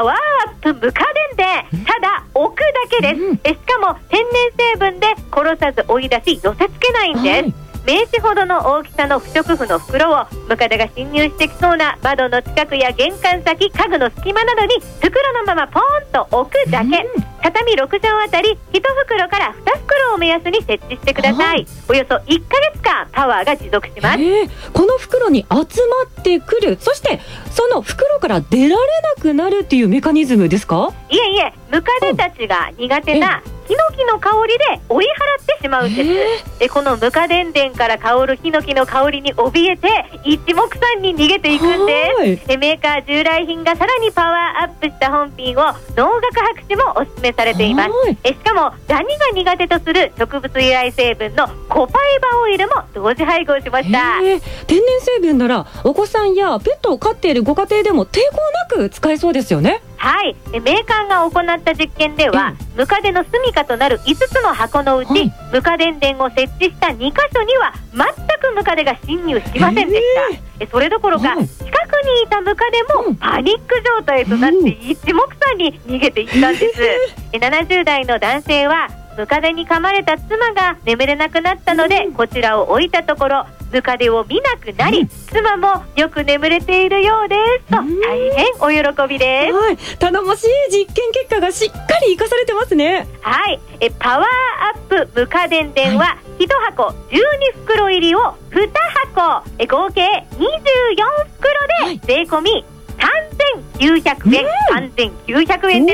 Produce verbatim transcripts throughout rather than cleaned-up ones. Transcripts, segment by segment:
パワーアップムカデンデン、ただ置くだけです、うん、えしかも天然成分で殺さず追い出し寄せ付けないんです、はい、名刺ほどの大きさの不織布の袋をムカデが侵入してきそうな窓の近くや玄関先、家具の隙間などに袋のままポーンと置くだけ、うん、畳ろくじょうあたりいち袋からに袋を目安に設置してください。およそいっかげつかんパワーが持続します。 この袋に集まってくる、そしてその袋から出られなくなるっていうメカニズムですか？ いえいえ、ムカデたちが苦手なヒノキの香りで追い払ってしまうんです。えこのムカデンデンから香るヒノキの香りに怯えて一目散に逃げていくんです。えメーカー従来品がさらにパワーアップした本品を農学博士もお勧めされています。えしかもダニが苦手とする植物由来成分のコパイバオイルも同時配合しました。 天然成分ならお子さんやペットを飼っているご家庭でも抵抗なく使えそうですよね。 はい、メーカーが行った実験では、うん、ムカデの住処となるいつつの箱のうち、はい、ムカデンデンを設置したにかしょには全くムカデが侵入しませんでした。えそれどころか、はい、近くにいたムカデもパニック状態となって一目散に逃げていったんです。えななじゅう代の男性はムカデに噛まれた妻が眠れなくなったので、うん、こちらを置いたところムカデを見なくなり、うん、妻もよく眠れているようですと、うん、大変お喜びです、 はい、頼もしい実験結果がしっかり生かされてますね。 はい、えパワーアップムカデンデンは、はい、いち箱じゅうに袋入りをに箱え合計にじゅうよん袋で税込みさんぜんきゅうひゃくえん、さんぜんきゅうひゃくえんです。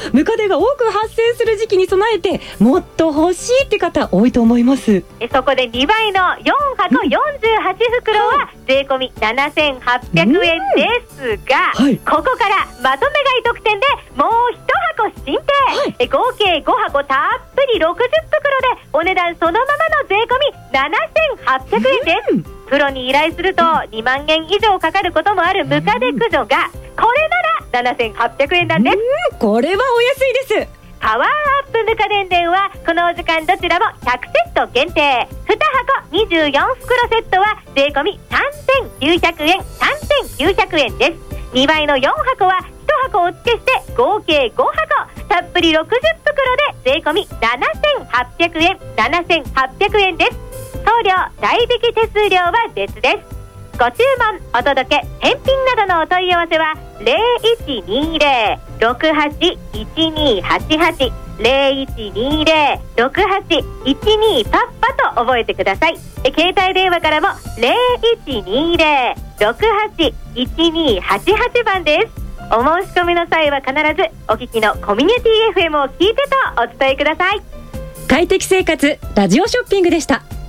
ムカデが多く発生する時期に備えてもっと欲しいって方多いと思います。 えそこでにばいのよん箱よんじゅうはち袋は税込みななせんはっぴゃくえんですが、はい、ここからまとめ買い特典でもういち箱進呈、はい、え合計ご箱たっぷりろくじゅう袋でお値段そのままの税込みななせんはっぴゃくえんです。プロに依頼するとにまんえん以上かかることもあるムカデ駆除がこれならななせんはっぴゃくえんなんです。 これはお安いです。 パワーアップムカデンデンはこのお時間どちらもひゃくセット限定、に箱にじゅうよん袋セットは税込みさんぜんきゅうひゃくえん、さんぜんきゅうひゃくえんです。にばいのよん箱はいち箱お付けして合計ご箱たっぷりろくじゅう袋で税込みななせんはっぴゃくえん、ななせんはっぴゃくえんです。送料代引き手数料は別です。ご注文お届け返品などのお問い合わせはゼロいちにゼロ ろくはち いちにはちはち ゼロいちにゼロ ろくはち いちにパッパと覚えてください。携帯電話からもゼロいちにゼロ ろくはち いちにはちはち番です。お申し込みの際は必ずお聞きのコミュニティ エフエム を聞いてとお伝えください。 快適生活ラジオショッピングでした。